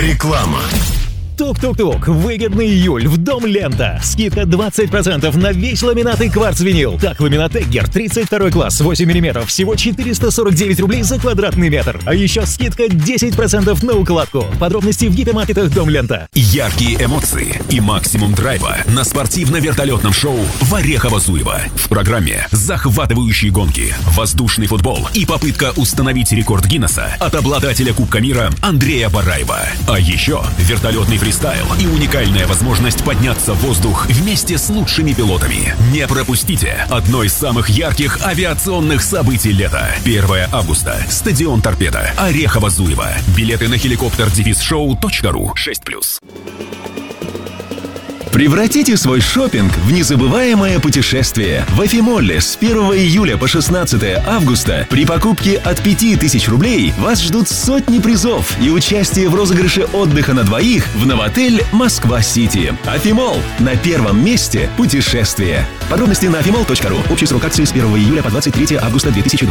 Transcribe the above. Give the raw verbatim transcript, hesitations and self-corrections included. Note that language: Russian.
Реклама. Тук-тук-тук. Выгодный июль в Дом Лента. Скидка двадцать процентов на весь ламинат и кварц-винил. Так, ламинат Эггер тридцать второй класс, восемь миллиметров, всего четыреста сорок девять рублей за квадратный метр. А еще скидка десять процентов на укладку. Подробности в гипермаркетах Дом Лента. Яркие эмоции и максимум драйва на спортивно-вертолетном шоу Варехова-Зуева. В программе захватывающие гонки, воздушный футбол и попытка установить рекорд Гиннесса от обладателя Кубка мира Андрея Бараева. А еще вертолетный фристайл и уникальная возможность подняться в воздух вместе с лучшими пилотами. Не пропустите одно из самых ярких авиационных событий лета. первого августа. Стадион Торпедо. Орехово-Зуево. Билеты на хеликоптер девиз шоу точка ру. шесть плюс. Превратите свой шопинг в незабываемое путешествие. В Афимолле с первого июля по шестнадцатое августа при покупке от пяти тысяч рублей вас ждут сотни призов и участие в розыгрыше отдыха на двоих в Новотель Москва-Сити. Афимолл. На первом месте путешествие. Подробности на афимолл точка ру. Общий срок акции с первого июля по двадцать третье августа две тысячи двадцатого года.